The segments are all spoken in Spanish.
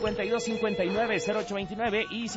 0829 y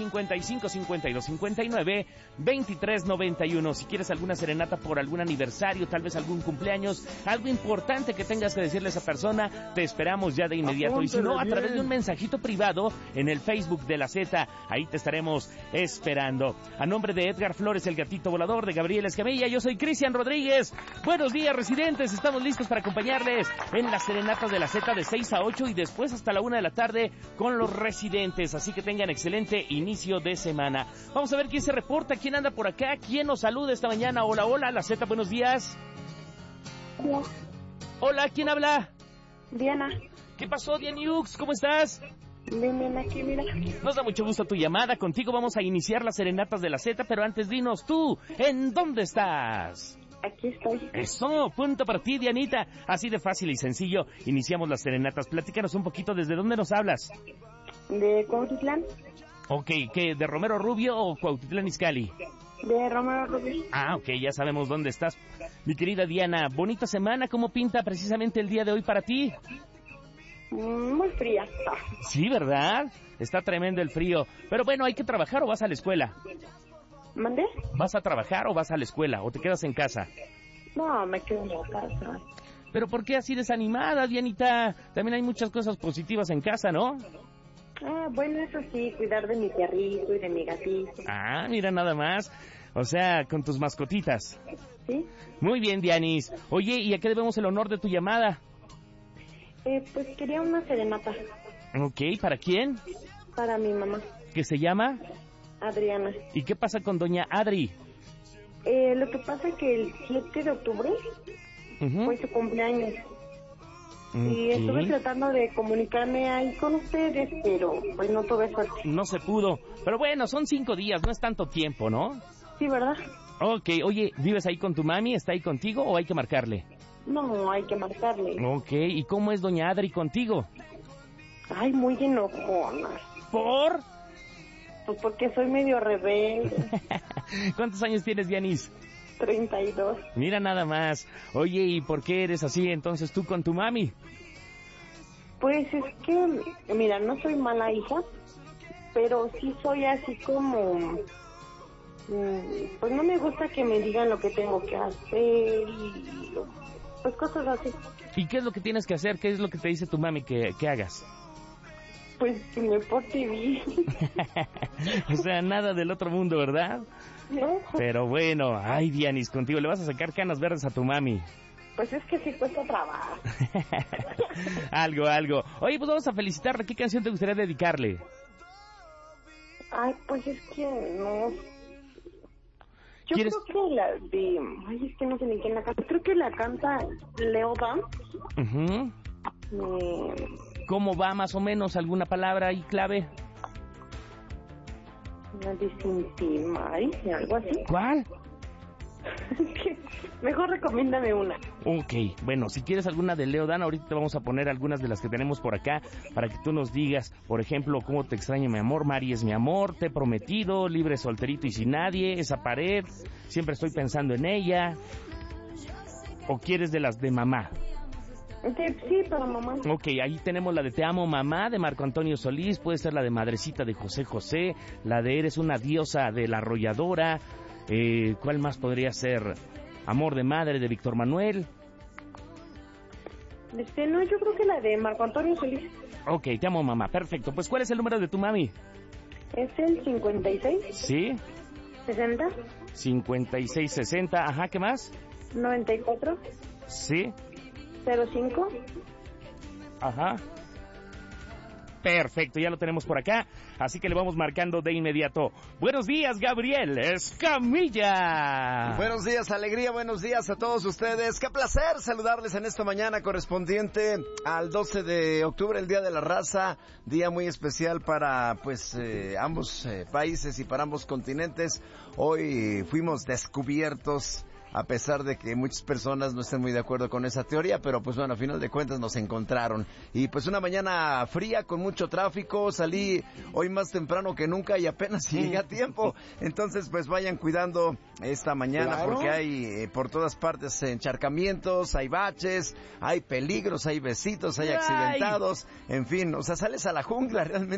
555259 2391. Si quieres alguna serenata por algún aniversario, tal vez algún cumpleaños, algo importante que tengas que decirle a esa persona, te esperamos ya de inmediato. Y si no, a través de un mensajito privado en el Facebook de La Z, ahí te estaremos esperando. A nombre de Edgar Flores, el gatito volador, de Gabriel Escamilla, yo soy Cristian Rodríguez. Buenos días, residentes, estamos listos para acompañarles en las serenatas de La Z de 6 a 8 y después hasta la 1 de la tarde con los residentes, así que tengan excelente inicio de semana. Vamos a ver quién se reporta, quién anda por acá, quién nos saluda esta mañana. Hola, hola, La Z, buenos días. Hola. Hola, ¿quién habla? Diana. ¿Qué pasó, Dianiux? ¿Cómo estás? Ven aquí, mira. Nos da mucho gusto tu llamada. Contigo vamos a iniciar las serenatas de La Z, pero antes dinos tú, ¿en dónde estás? Aquí estoy. Eso, punto para ti, Dianita. Así de fácil y sencillo iniciamos las serenatas. Platícanos un poquito, ¿desde dónde nos hablas? ¿De Cuautitlán? Ok, ¿qué? ¿De Romero Rubio o Cuautitlán Izcalli? De Romero Rubio. Ah, ok, ya sabemos dónde estás. Mi querida Diana, bonita semana, ¿cómo pinta precisamente el día de hoy para ti? Muy fría. Sí, ¿verdad? Está tremendo el frío. Pero bueno, ¿hay que trabajar o vas a la escuela? ¿Mandé? ¿Vas a trabajar o vas a la escuela o te quedas en casa? No, me quedo en la casa. ¿Pero por qué así desanimada, Dianita? También hay muchas cosas positivas en casa, ¿no? Ah, bueno, eso sí, cuidar de mi perrito y de mi gatito. Ah, mira nada más. O sea, con tus mascotitas. ¿Sí? Muy bien, Dianis. Oye, ¿y a qué debemos el honor de tu llamada? Pues quería una serenata. Ok, ¿para quién? Para mi mamá. ¿Qué se llama? Adriana. ¿Y qué pasa con doña Adri? Lo que pasa es que el 7 de octubre fue su cumpleaños. Y estuve tratando de comunicarme ahí con ustedes, pero pues no tuve suerte. No se pudo. Pero bueno, son 5 días, no es tanto tiempo, ¿no? Sí, ¿verdad? Ok, oye, ¿vives ahí con tu mami? ¿Está ahí contigo o hay que marcarle? No, hay que marcarle. Ok, ¿y cómo es doña Adri contigo? Ay, muy enojona. ¿Por? Pues porque soy medio rebelde. ¿Cuántos años tienes, Dianis? 32. Mira nada más. Oye, ¿y por qué eres así entonces tú con tu mami? Pues es que, mira, no soy mala hija, pero sí soy así como... pues no me gusta que me digan lo que tengo que hacer y... pues cosas así. ¿Y qué es lo que tienes que hacer? ¿Qué es lo que te dice tu mami que hagas? Pues que me porte bien. O sea, nada del otro mundo, ¿verdad? No. Pero bueno, ay, Dianis, contigo le vas a sacar canas verdes a tu mami. Pues es que sí cuesta trabajo. algo. Oye, pues vamos a felicitarla. ¿Qué canción te gustaría dedicarle? Ay, pues es que no... Yo ¿Quieres? creo que la de... Ay, es que no sé ni quién la canta. Creo que la canta Leo Dan. ¿Cómo va más o menos? ¿Alguna palabra ahí clave? La de Cintimari, algo así. ¿Cuál? Mejor recomiéndame una. Ok, bueno, si quieres alguna de Leo Dan, ahorita te vamos a poner algunas de las que tenemos por acá para que tú nos digas, por ejemplo, cómo te extraña mi amor, Mari es mi amor, te he prometido, libre, solterito y sin nadie, esa pared, siempre estoy pensando en ella. ¿O quieres de las de mamá? Sí, para mamá. Ok, ahí tenemos la de Te amo mamá de Marco Antonio Solís, puede ser la de Madrecita de José José, la de Eres una diosa de La Arrolladora, ¿cuál más podría ser? Amor de madre de Víctor Manuel. No, yo creo que la de Marco Antonio Solís. Ok, Te amo mamá, perfecto. Pues ¿cuál es el número de tu mami? Es el 56. ¿Sí? 60. 5660, ajá, ¿qué más? 94. ¿Sí? 05. Ajá. Perfecto, ya lo tenemos por acá, así que le vamos marcando de inmediato. Buenos días, Gabriel Escamilla. Buenos días, alegría, buenos días a todos ustedes. Qué placer saludarles en esta mañana correspondiente al 12 de octubre, el Día de la Raza, día muy especial para ambos países y para ambos continentes. Hoy fuimos descubiertos, a pesar de que muchas personas no estén muy de acuerdo con esa teoría, pero pues bueno, a final de cuentas nos encontraron. Y pues una mañana fría con mucho tráfico, salí hoy más temprano que nunca y apenas llegué a tiempo. Entonces pues vayan cuidando esta mañana, claro, porque hay por todas partes encharcamientos, hay baches, hay peligros, hay besitos, hay accidentados, en fin, o sea, sales a la jungla realmente.